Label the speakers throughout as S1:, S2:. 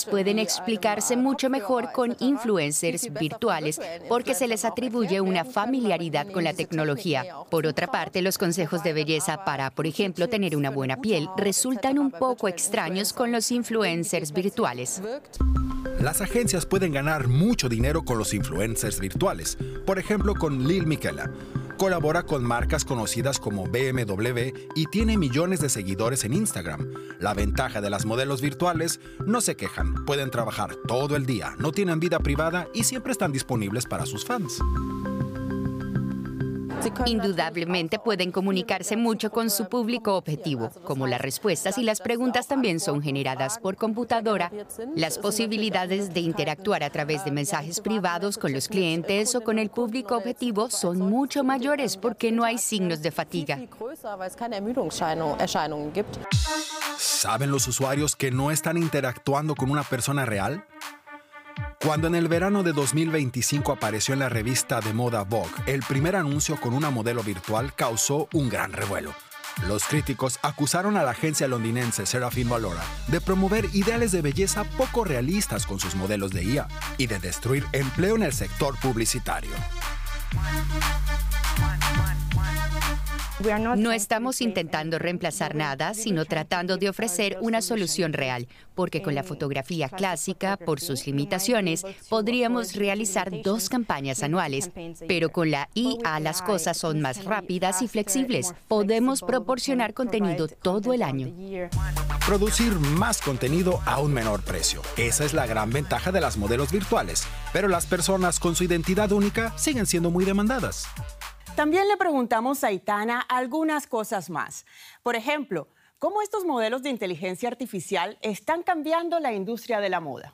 S1: pueden explicarse mucho mejor con influencers virtuales porque se les atribuye una familiaridad con la tecnología. Por otra parte, los consejos de belleza para, por ejemplo, tener una buena piel resultan un poco extraños con los influencers virtuales.
S2: Las agencias pueden ganar mucho dinero con los influencers virtuales, por ejemplo con Lil Miquela. Colabora con marcas conocidas como BMW y tiene millones de seguidores en Instagram. La ventaja de las modelos virtuales: no se quejan, pueden trabajar todo el día, no tienen vida privada y siempre están disponibles para sus fans.
S1: Indudablemente pueden comunicarse mucho con su público objetivo. Como las respuestas y las preguntas también son generadas por computadora, las posibilidades de interactuar a través de mensajes privados con los clientes o con el público objetivo son mucho mayores porque no hay signos de fatiga.
S2: ¿Saben los usuarios que no están interactuando con una persona real? Cuando en el verano de 2025 apareció en la revista de moda Vogue, el primer anuncio con una modelo virtual causó un gran revuelo. Los críticos acusaron a la agencia londinense Seraphim Valora de promover ideales de belleza poco realistas con sus modelos de IA y de destruir empleo en el sector publicitario.
S1: No estamos intentando reemplazar nada, sino tratando de ofrecer una solución real, porque con la fotografía clásica, por sus limitaciones, podríamos realizar 2 campañas anuales, pero con la IA las cosas son más rápidas y flexibles. Podemos proporcionar contenido todo el año.
S2: Producir más contenido a un menor precio. Esa es la gran ventaja de las modelos virtuales, pero las personas con su identidad única siguen siendo muy demandadas.
S3: También le preguntamos a Aitana algunas cosas más. Por ejemplo, ¿cómo estos modelos de inteligencia artificial están cambiando la industria de la moda?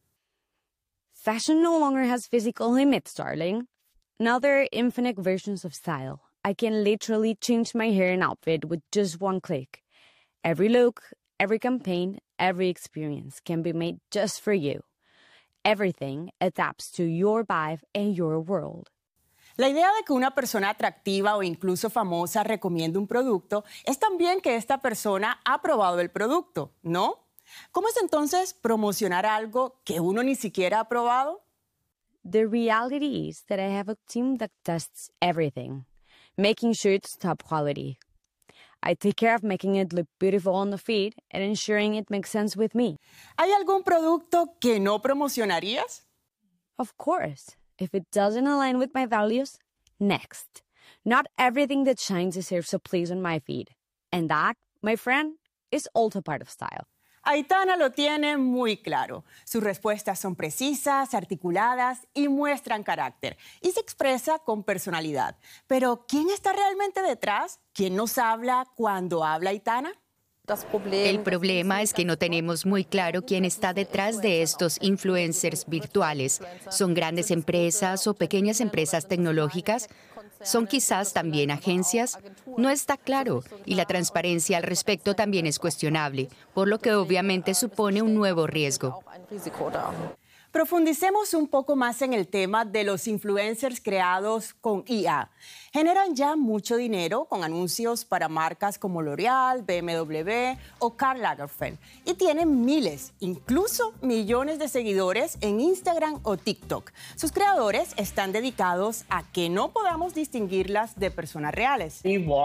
S4: Fashion no longer has physical limits, darling. Now there are infinite versions of style. I can literally change my hair and outfit with just one click. Every look, every campaign, every experience can be made just for you. Everything adapts to your vibe and your world.
S3: La idea de que una persona atractiva o incluso famosa recomiende un producto es también que esta persona ha probado el producto, ¿no? ¿Cómo es entonces promocionar algo que uno ni siquiera ha probado?
S4: The reality is that I have a team that tests everything, making sure it's top quality. I take care of making it look beautiful on the feed and ensuring it makes sense with me.
S3: ¿Hay algún producto que no promocionarías?
S4: Of course. If it doesn't align with my values, next. Not everything that shines deserves a place on my feed. And that, my friend, is also part of style.
S3: Aitana lo tiene muy claro. Sus respuestas son precisas, articuladas y muestran carácter. Y se expresa con personalidad. Pero, ¿quién está realmente detrás? ¿Quién nos habla cuando habla Aitana?
S1: El problema es que no tenemos muy claro quién está detrás de estos influencers virtuales. ¿Son grandes empresas o pequeñas empresas tecnológicas? ¿Son quizás también agencias? No está claro, y la transparencia al respecto también es cuestionable, por lo que obviamente supone un nuevo riesgo.
S3: Profundicemos un poco más en el tema de los influencers creados con IA. Generan ya mucho dinero con anuncios para marcas como L'Oreal, BMW o Karl Lagerfeld. Y tienen miles, incluso millones de seguidores en Instagram o TikTok. Sus creadores están dedicados a que no podamos distinguirlas de personas reales.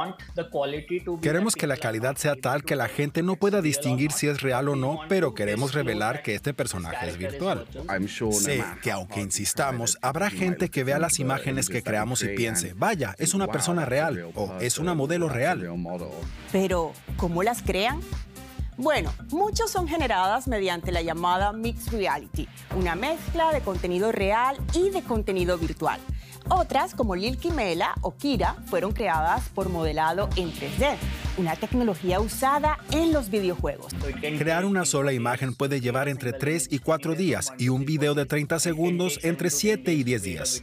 S2: Queremos que la calidad sea tal que la gente no pueda distinguir si es real o no, pero queremos revelar que este personaje es virtual. Sé que aunque insistamos, habrá gente que vea las imágenes que creamos y piense, vaya, es una persona real o es una modelo real.
S3: Pero, ¿cómo las crean? Bueno, muchos son generadas mediante la llamada Mixed Reality, una mezcla de contenido real y de contenido virtual. Otras, como Lil Miquela o Kira, fueron creadas por modelado en 3D, una tecnología usada en los videojuegos.
S2: Crear una sola imagen puede llevar entre 3 y 4 días y un video de 30 segundos entre 7 y 10 días.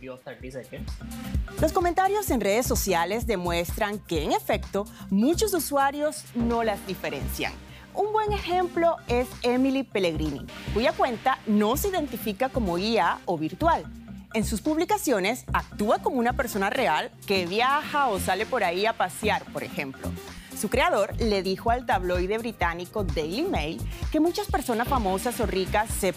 S3: Los comentarios en redes sociales demuestran que, en efecto, muchos usuarios no las diferencian. Un buen ejemplo es Emily Pellegrini, cuya cuenta no se identifica como IA o virtual. En sus publicaciones actúa como una persona real que viaja o sale por ahí a pasear, por ejemplo. Su creador le dijo al tabloide británico Daily Mail que muchas personas famosas o ricas se